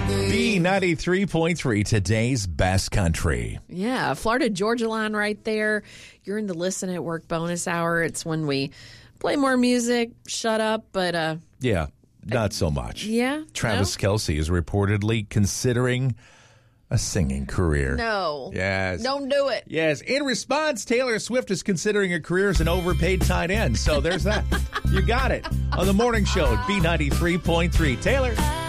B93.3, today's best country. Yeah, Florida Georgia line right there. You're in the Listen at Work bonus hour. It's when we play more music, shut up, but Yeah, not so much. yeah. Travis Kelce is reportedly considering a singing career. No. Yes. Don't do it. Yes. In response, Taylor Swift is considering a career as an overpaid tight end. So there's that. You got it. On the morning show at B93.3. Taylor.